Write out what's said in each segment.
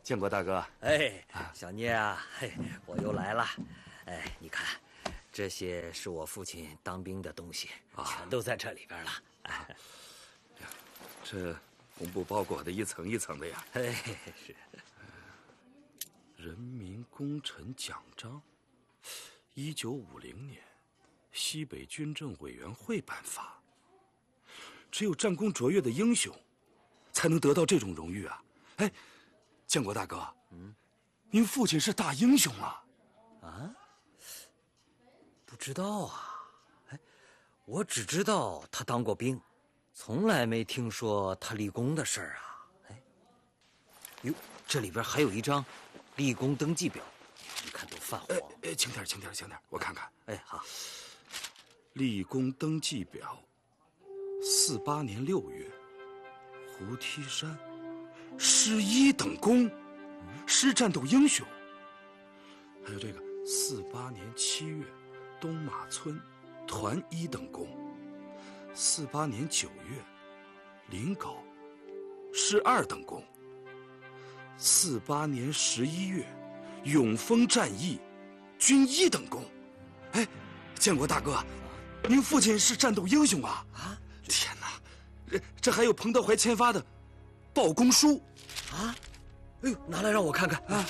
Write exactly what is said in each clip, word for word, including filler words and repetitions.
建国大哥。 哎，小聂啊，嘿，我又来了。哎，你看，这些是我父亲当兵的东西，啊、全都在这里边了。哎， 呀，这红布包裹的一层一层的呀。 哎，是。 人民功臣奖章，一九五零年，西北军政委员会颁发。只有战功卓越的英雄，才能得到这种荣誉啊！哎，建国大哥，嗯，您父亲是大英雄啊！ 啊？不知道啊，哎，我只知道他当过兵，从来没听说他立功的事儿啊！哎，哟，这里边还有一张立功登记表，你看都泛黄。 哎哎，轻点，轻点，轻点，我看看。 哎，好。 立功登记表，四八年六月，胡梯山，师一等功，师战斗英雄。还有这个四八年七月，东马村，团一等功。四八年九月，临皋，师二等功。四八年十一月，永丰战役，军一等功。哎，建国大哥，您父亲是战斗英雄啊！啊，天哪，这这还有彭德怀签发的报功书啊！哎呦，拿来让我看看啊！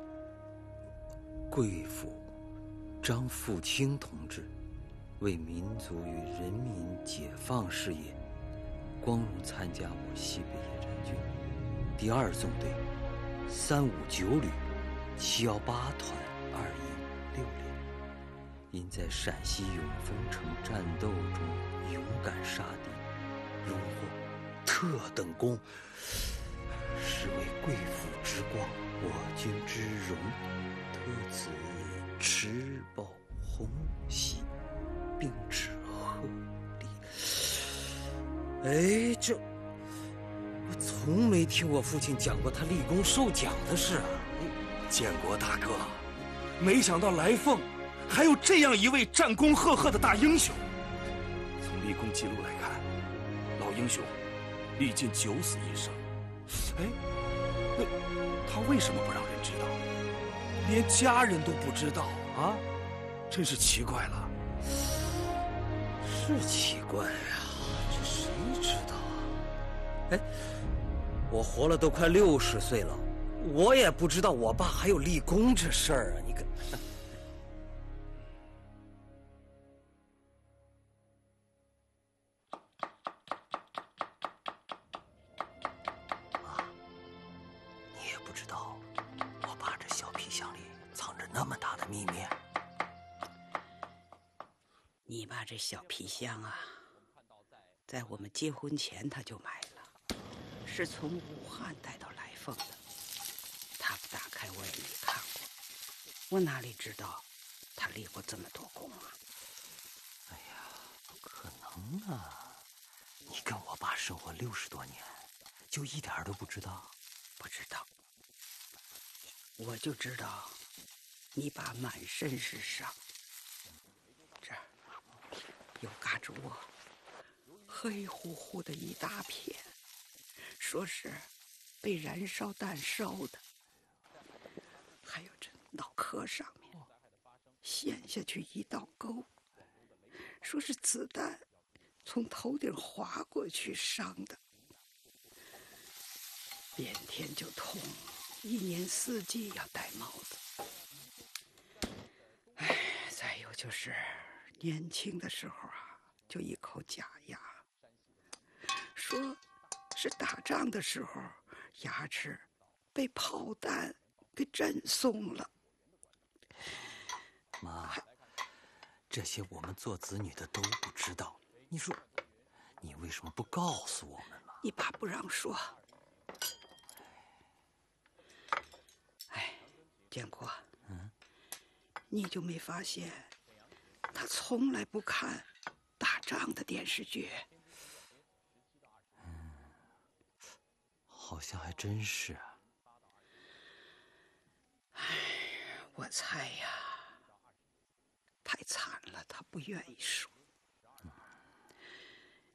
贵府张富清同志为民族与人民解放事业，光荣参加我西北野战军第二纵队三五九旅七幺八团二营六连。因在陕西永丰城战斗中勇敢杀敌，荣获特等功，是为贵府之光，我军之荣，特此持报红喜，并致贺礼。哎，这我从没听我父亲讲过他立功受奖的事啊！ 建国大哥，没想到来凤还有这样一位战功赫赫的大英雄。从立功记录来看，老英雄历尽九死一生。哎，那他为什么不让人知道？连家人都不知道啊，真是奇怪了。 是奇怪啊，这谁知道啊？哎，我活了都快六十岁了，我也不知道我爸还有立功这事儿啊！你看。 你爸这小皮箱啊，在我们结婚前他就买了，是从武汉带到来凤的。他不打开我也没看过，我哪里知道他立过这么多功啊？ 哎呀，不可能啊！你跟我爸生活六十多年，就一点都不知道？ 不知道，我就知道你爸满身是伤，这儿有嘎吱窝，黑乎乎的一大片，说是被燃烧弹烧的。还有这脑壳上面陷下去一道沟，说是子弹从头顶划过去伤的。变天就痛，一年四季要戴帽子。哎，再有就是年轻的时候啊，就一口假牙，说是打仗的时候牙齿被炮弹给震松了。 妈，这些我们做子女的都不知道，你说你为什么不告诉我们嘛？ 你爸不让说。哎，建国，嗯，你就没发现他从来不看打仗的电视剧？ 嗯，好像还真是啊。 哎，我猜呀，太惨了，他不愿意说。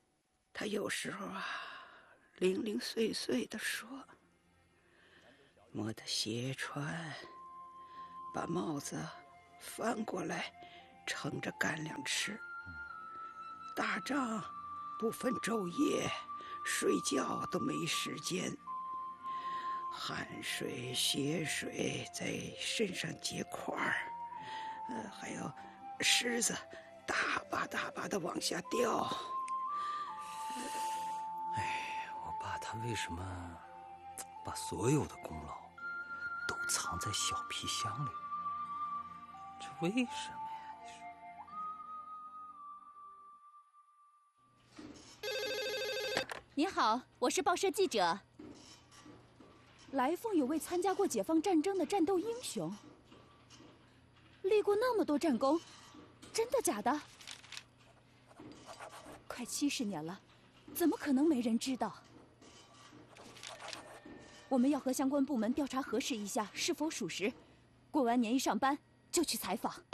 他有时候啊，零零碎碎的说， 磨得斜穿，把帽子翻过来，撑着干粮吃。打仗不分昼夜，睡觉都没时间，汗水、血水在身上结块儿，呃，还有虱子大把大把的往下掉。 哎，我爸他为什么把所有的功劳都藏在小皮箱里？这为什么呀？ 您好，我是报社记者。来凤有位参加过解放战争的战斗英雄，立过那么多战功，真的假的？快七十年了，怎么可能没人知道？我们要和相关部门调查核实一下是否属实，过完年一上班就去采访。